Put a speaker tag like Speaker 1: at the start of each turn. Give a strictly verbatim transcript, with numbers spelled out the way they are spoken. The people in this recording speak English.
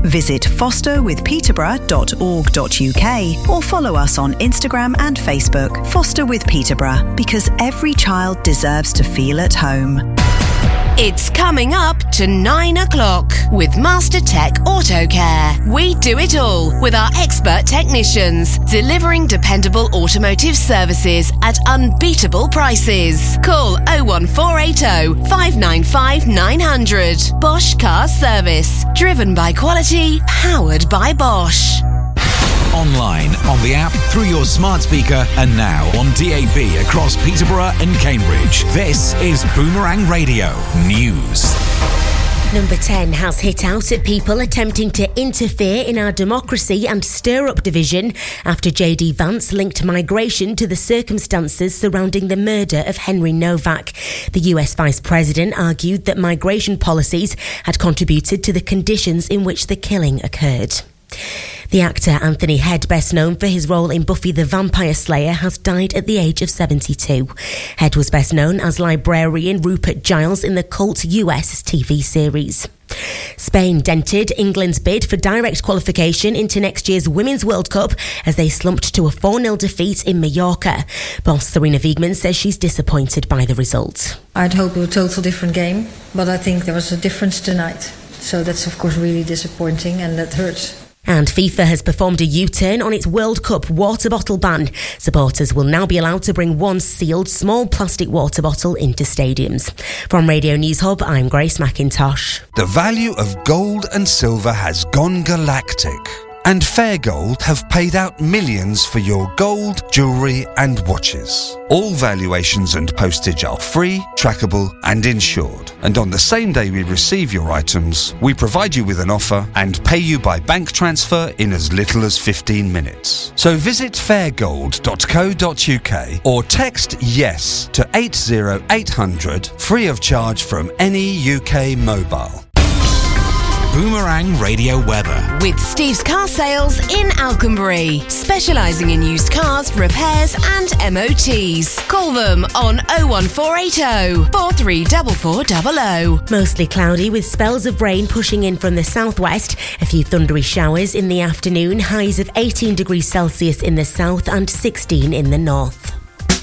Speaker 1: Visit foster with peterborough dot org dot U K or follow us on Instagram and Facebook. Foster with Peterborough, because every child deserves to feel at home.
Speaker 2: It's coming up to nine o'clock with Master Tech Auto Care. We do it all with our expert technicians, delivering dependable automotive services at unbeatable prices. Call oh one four eight oh, five nine five, nine hundred. Bosch Car Service. Driven by quality, powered by Bosch.
Speaker 3: Online, on the app, through your smart speaker, and now on D A B across Peterborough and Cambridge. This is Boomerang Radio News.
Speaker 4: Number ten has hit out at people attempting to interfere in our democracy and stir up division after J D Vance linked migration to the circumstances surrounding the murder of Henry Novak. The U S Vice President argued that migration policies had contributed to the conditions in which the killing occurred. The actor Anthony Head, best known for his role in Buffy the Vampire Slayer, has died at the age of seventy-two. Head was best known as librarian Rupert Giles in the cult U S T V series. Spain dented England's bid for direct qualification into next year's Women's World Cup as they slumped to a four nil defeat in Mallorca. Boss Serena Wiegmann says she's disappointed by the result.
Speaker 5: I'd hoped it was a total different game, but I think there was a difference tonight. So that's of course really disappointing and that hurts.
Speaker 4: And FIFA has performed a U-turn on its World Cup water bottle ban. Supporters will now be allowed to bring one sealed small plastic water bottle into stadiums. From Radio News Hub, I'm Grace McIntosh.
Speaker 6: The value of gold and silver has gone galactic. And Fair Gold have paid out millions for your gold, jewellery and watches. All valuations and postage are free, trackable and insured. And on the same day we receive your items, we provide you with an offer and pay you by bank transfer in as little as fifteen minutes. So visit fair gold dot co dot U K or text YES to eight zero eight hundred free of charge from any U K mobile.
Speaker 3: Boomerang Radio weather.
Speaker 2: With Steve's Car Sales in Alconbury, specialising in used cars, repairs and M O Ts. Call them on oh one four eight oh, four three four four double oh.
Speaker 4: Mostly cloudy with spells of rain pushing in from the southwest. A few thundery showers in the afternoon. Highs of eighteen degrees Celsius in the south and sixteen in the north.